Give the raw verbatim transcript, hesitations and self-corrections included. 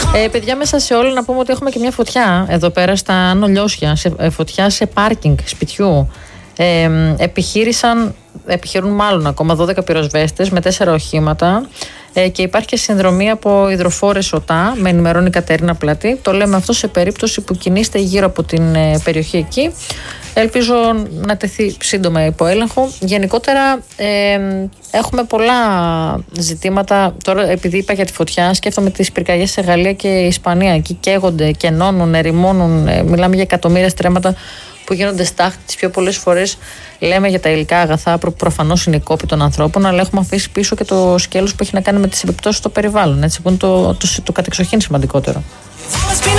Ε, παιδιά, μέσα σε όλα να πούμε ότι έχουμε και μια φωτιά εδώ πέρα στα Άνω Λιώσια, σε, ε, φωτιά σε πάρκινγκ σπιτιού. Ε, επιχείρησαν, επιχειρούν μάλλον ακόμα δώδεκα πυροσβέστες με τέσσερα οχήματα ε, και υπάρχει και συνδρομή από υδροφόρες ΟΤΑ, με ενημερώνει η Κατερίνα Πλατή. Το λέμε αυτό σε περίπτωση που κινείστε γύρω από την ε, περιοχή εκεί. Ελπίζω να τεθεί σύντομα υπό έλεγχο. Γενικότερα ε, έχουμε πολλά ζητήματα. Τώρα, επειδή είπα για τη φωτιά, σκέφτομαι τις πυρκαγιές σε Γαλλία και Ισπανία. Εκεί καίγονται, κενώνουν, ερημώνουν. Ε, μιλάμε για εκατομμύρια στρέμματα που γίνονται στάχτη. Τις πιο πολλές φορές λέμε για τα υλικά αγαθά που προφανώς είναι η κόπη των ανθρώπων, αλλά έχουμε αφήσει πίσω και το σκέλος που έχει να κάνει με τις επιπτώσεις στο περιβάλλον. Έτσι, που είναι το, το, το, το κατεξοχήν σημαντικότερο.